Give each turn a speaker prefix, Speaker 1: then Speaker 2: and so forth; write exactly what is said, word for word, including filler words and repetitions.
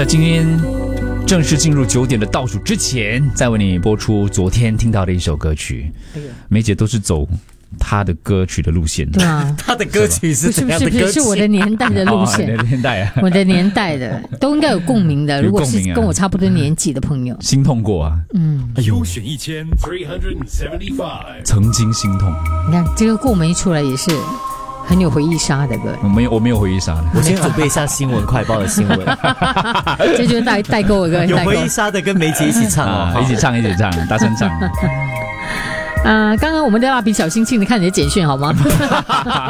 Speaker 1: 在今天正式进入九点的倒数之前，再为你播出昨天听到的一首歌曲。梅姐都是走她的歌曲的路线，
Speaker 2: 对啊，
Speaker 3: 她的歌曲是怎样的歌曲？
Speaker 2: 不是不是是我的年代的路线，
Speaker 1: 哦、的年代啊，
Speaker 2: 我的年代的都应该有共鸣的。如果是跟我差不多年纪的朋友，
Speaker 1: 心痛过啊，
Speaker 2: 嗯，
Speaker 1: 哎呦，
Speaker 4: 选一千三百七十五，
Speaker 1: 曾经心痛。
Speaker 2: 你看这个过门一出来也是很有回忆杀的歌。
Speaker 1: 我没有，我没有回忆杀的。
Speaker 3: 我先准备一下新闻快报的新闻。
Speaker 2: 这就是代代购的歌，
Speaker 3: 有回忆杀的跟梅姐一起唱哦，
Speaker 1: 啊、一起唱一起唱，大声唱。
Speaker 2: 呃，刚刚我们的蜡笔小新，请你看你的简讯好吗？